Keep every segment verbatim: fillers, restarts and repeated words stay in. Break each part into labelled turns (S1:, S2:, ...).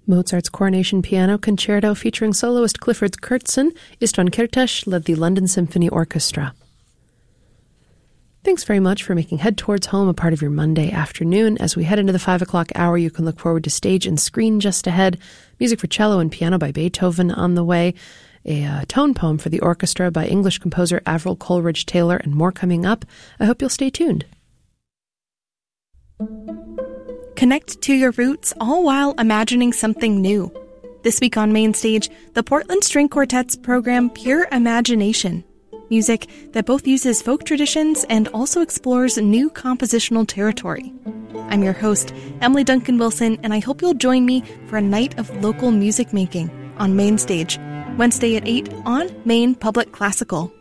S1: Mozart's Coronation Piano Concerto featuring soloist Clifford Kurtzen, Istvan Kirtes led the London Symphony Orchestra. Thanks very much for making Head Towards Home a part of your Monday afternoon. As we head into the five o'clock hour, you can look forward to Stage and Screen just ahead, music for cello and piano by Beethoven on the way, a uh, tone poem for the orchestra by English composer Avril Coleridge Taylor, and more coming up. I hope you'll stay tuned.
S2: Connect to your roots, all while imagining something new. This week on Main Stage, the Portland String Quartet's program Pure Imagination. Music that both uses folk traditions and also explores new compositional territory. I'm your host, Emily Duncan Wilson, and I hope you'll join me for a night of local music making on Main Stage, Wednesday at eight on Maine Public Classical.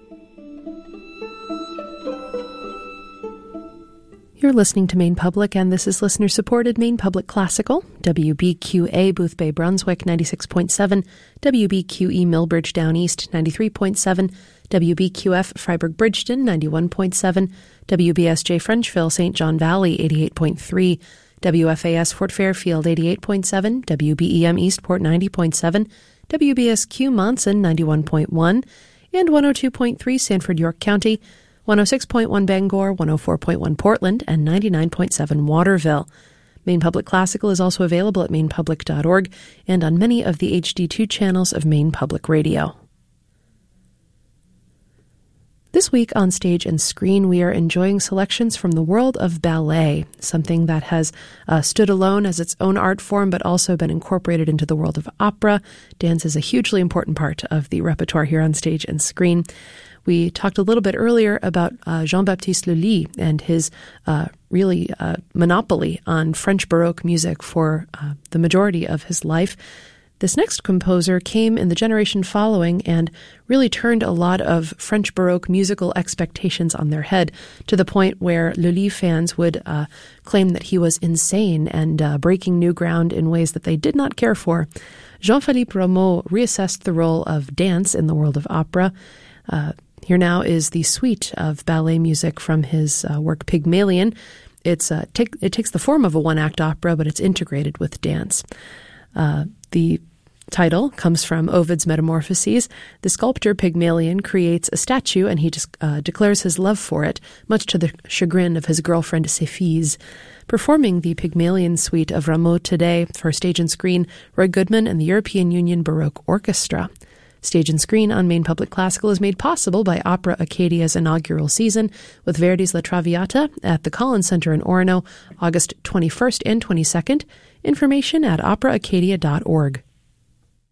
S1: You're listening to Maine Public, and this is listener-supported Maine Public Classical, W B Q A Boothbay Brunswick ninety-six point seven, W B Q E Millbridge Down East ninety-three point seven, W B Q F Freiburg Bridgeton ninety-one point seven, W B S J Frenchville Saint John Valley eighty-eight point three, W F A S Fort Fairfield eighty-eight point seven, W B E M Eastport ninety point seven, W B S Q Monson ninety-one point one, and one oh two point three Sanford York County, one oh six point one Bangor, one oh four point one Portland, and ninety-nine point seven Waterville. Maine Public Classical is also available at maine public dot org and on many of the H D two channels of Maine Public Radio. This week on Stage and Screen, we are enjoying selections from the world of ballet, something that has uh, stood alone as its own art form, but also been incorporated into the world of opera. Dance is a hugely important part of the repertoire here on Stage and Screen. We talked a little bit earlier about uh, Jean-Baptiste Lully and his uh, really uh, monopoly on French Baroque music for uh, the majority of his life. This next composer came in the generation following and really turned a lot of French Baroque musical expectations on their head, to the point where Lully fans would uh, claim that he was insane and uh, breaking new ground in ways that they did not care for. Jean-Philippe Rameau reassessed the role of dance in the world of opera. Uh, here now is the suite of ballet music from his uh, work Pygmalion. It's uh, take, it takes the form of a one-act opera, but it's integrated with dance. Uh, the title comes from Ovid's Metamorphoses. The sculptor Pygmalion creates a statue, and he just, uh, declares his love for it, much to the chagrin of his girlfriend Cephise. Performing the Pygmalion suite of Rameau today for Stage and Screen, Roy Goodman and the European Union Baroque Orchestra. Stage and Screen on Maine Public Classical is made possible by Opera Acadia's inaugural season with Verdi's La Traviata at the Collins Center in Orono, August twenty-first and twenty-second. Information at opera acadia dot org.